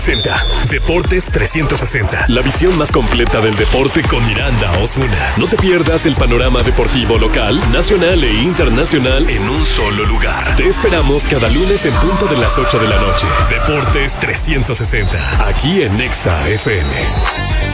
Deportes 360. La visión más completa del deporte con Miranda Osuna. No te pierdas el panorama deportivo local, nacional e internacional en un solo lugar. Te esperamos cada lunes en punto de las 8 de la noche. Deportes 360. Aquí en Nexa FM.